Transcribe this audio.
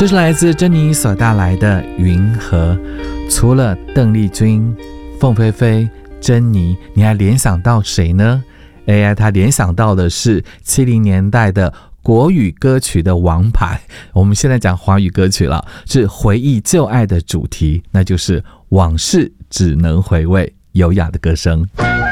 这是来自珍妮所带来的《云河》。除了邓丽君、凤飞飞、珍妮，你还联想到谁呢？ AI 它联想到的是70年代的国语歌曲的王牌，我们现在讲华语歌曲了，是回忆旧爱的主题，那就是往事只能回味，优雅的歌声。